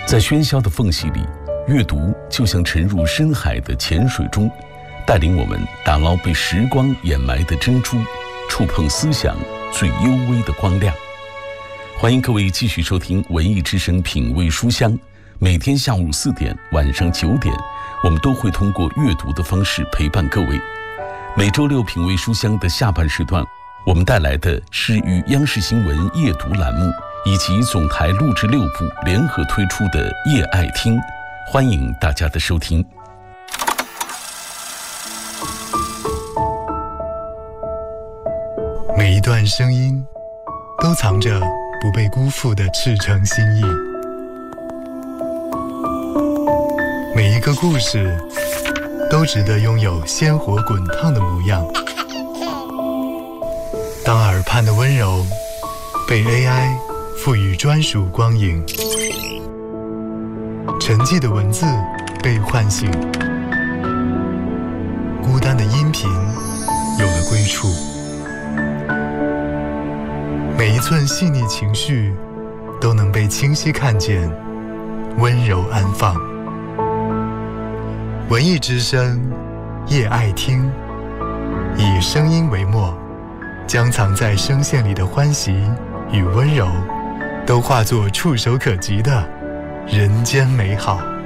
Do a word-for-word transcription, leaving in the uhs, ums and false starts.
在喧嚣的缝隙里，阅读就像沉入深海的浅水中，带领我们打捞被时光掩埋的珍珠，触碰思想最幽微的光亮。欢迎各位继续收听文艺之声品味书香，每天下午四点、晚上九点，我们都会通过阅读的方式陪伴各位。每周六品味书香的下半时段，我们带来的是与央视新闻夜读栏目以及总台录制六部联合推出的夜爱听，欢迎大家的收听。 每一段声音都藏着不被辜负的赤诚心意，每一个故事都值得拥有鲜活滚烫的模样。当耳畔的温柔被 A I 赋予专属光影，沉寂的文字被唤醒，孤单的音频有了归处。每一寸细腻情绪都能被清晰看见，温柔安放。文艺之声，夜爱听，以声音为墨，将藏在声线里的欢喜与温柔，都化作触手可及的人间美好。